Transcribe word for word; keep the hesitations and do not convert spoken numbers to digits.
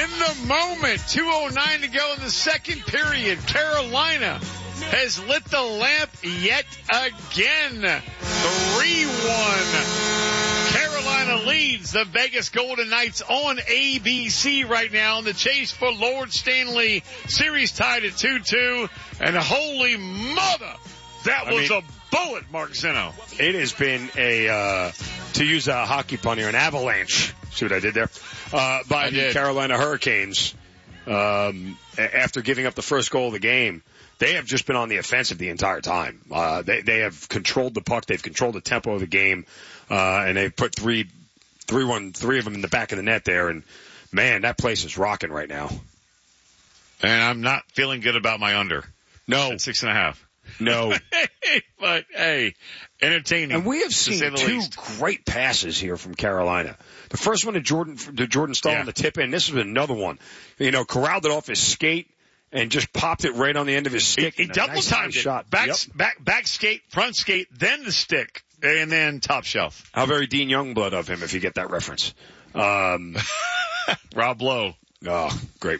In the moment, two oh nine to go in the second period, Carolina has lit the lamp yet again. three one. Carolina leads the Vegas Golden Knights on A B C right now in the chase for Lord Stanley. Series tied at two two. And holy mother, that was I mean, a bullet, Mark Zeno. It has been a, uh, to use a hockey pun here, an avalanche. See what I did there? Uh, by I the did. Carolina Hurricanes, um, after giving up the first goal of the game. They have just been on the offensive the entire time. Uh, they, they have controlled the puck. They've controlled the tempo of the game. Uh, and they've put three, three, one, three of them in the back of the net there. And man, that place is rocking right now. And I'm not feeling good about my under. No. At six and a half. No. But hey, entertaining. And we have seen two least. great passes here from Carolina. The first one to Jordan, to Jordan Staal yeah. on the tip in. This was another one. You know, corralled it off his skate. And just popped it right on the end of his stick. He, he double nice timed it. Shot. Back, yep. back, back skate, front skate, then the stick, and then top shelf. How very Dean Youngblood of him, if you get that reference. Um, Rob Lowe. Oh, great.